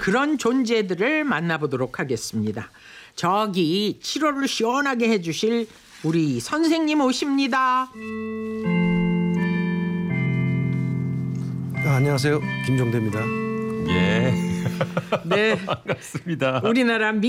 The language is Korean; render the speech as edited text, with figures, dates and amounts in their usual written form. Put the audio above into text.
그런 존재들을 만나보도록 하겠습니다. 저기 7월을 시원하게 해주실 우리 선생님 오십니다. 안녕하세요. 김종대입니다. 예. 네, 반갑습니다. 우리나라